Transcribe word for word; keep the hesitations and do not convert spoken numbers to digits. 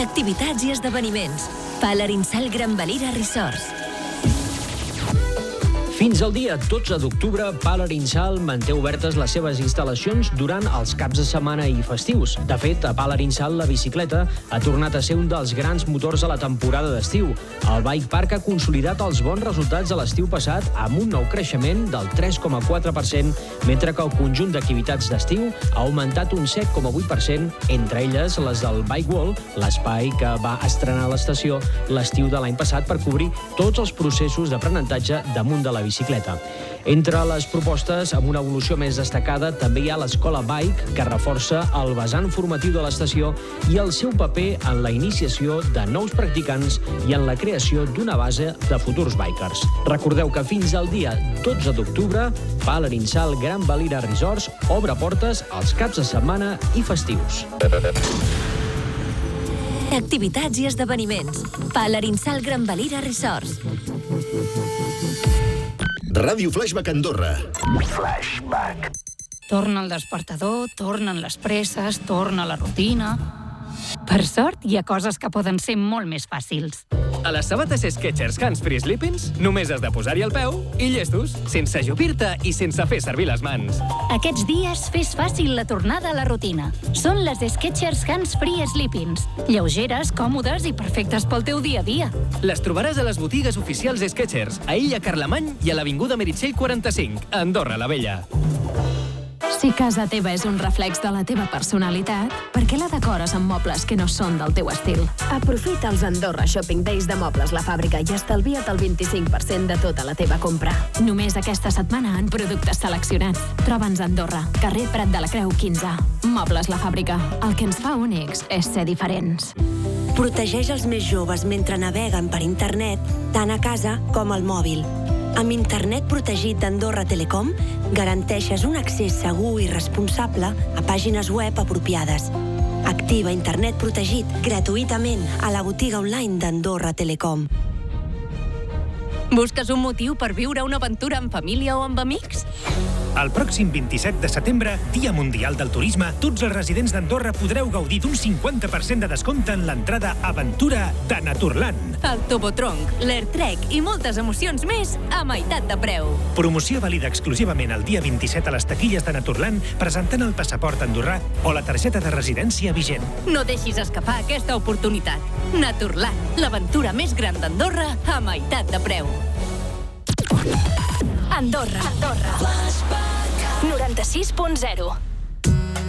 Activitats i esdeveniments. Palarinsal Gran Valira Resorts. Fins al dia dotze d'octubre, Palarinsal manté obertes les seves instal·lacions durant els caps de setmana i festius. De fet, a Palarinsal la bicicleta ha tornat a ser un dels grans motors a la temporada d'estiu. El Bike Park ha consolidat els bons resultats de l'estiu passat amb un nou creixement del tres coma quatre per cent, mentre que el conjunt d'activitats d'estiu ha augmentat un set coma vuit per cent, entre elles les del Bike Wall, l'espai que va estrenar l'estació l'estiu de l'any passat per cobrir tots els processos d'aprenentatge damunt de la bicicleta. Entre les propostes amb una evolució més destacada també hi ha l'escola Bike, que reforça el vessant formatiu de l'estació i el seu paper en la iniciació de nous practicants i en la creació d'una base de futurs bikers. Recordeu que fins al dia dotze d'octubre, Palarinsal Gran Valira Resorts obre portes als caps de setmana i festius. Activitats i esdeveniments. Palarinsal Gran Valira Resorts. Ràdio Flashback Andorra. Flashback. Torna el despertador, tornen les presses, torna la rutina... Per sort, hi ha coses que poden ser molt més fàcils. A les sabates Skechers Hands Free Sleepings només has de posar-hi el peu i llestos, sense ajupir-te i sense fer servir les mans. Aquests dies fes fàcil la tornada a la rutina. Són les Skechers Hands Free Sleepings. Lleugeres, còmodes i perfectes pel teu dia a dia. Les trobaràs a les botigues oficials Skechers, a Illa Carlemany i a l'Avinguda Meritxell quaranta-cinc, a Andorra la Vella. Si casa teva és un reflex de la teva personalitat, per què la decores amb mobles que no són del teu estil? Aprofita els Andorra Shopping Days de Mobles La Fàbrica i estalvia't el vint-i-cinc per cent de tota la teva compra. Només aquesta setmana en productes seleccionats. Troba'ns a Andorra, carrer Prat de la Creu quinze. Mobles La Fàbrica. El que ens fa únics és ser diferents. Protegeix els més joves mentre naveguen per internet, tant a casa com al mòbil. Amb internet protegit d'Andorra Telecom, garanteixes un accés segur i responsable a pàgines web apropiades. Activa internet protegit gratuïtament a la botiga online d'Andorra Telecom. Busques un motiu per viure una aventura en família o amb amics? El pròxim vint-i-set de setembre, Dia Mundial del Turisme, tots els residents d'Andorra podreu gaudir d'un cinquanta per cent de descompte en l'entrada Aventura de Naturland. El Tobotronc, l'Airtrek i moltes emocions més a meitat de preu. Promoció vàlida exclusivament el dia vint-i-set a les taquilles de Naturland, presentant el passaport andorrà o la targeta de residència vigent. No deixis escapar aquesta oportunitat. Naturland, l'aventura més gran d'Andorra a meitat de preu. Andorra. Andorra. noranta-sis punt zero.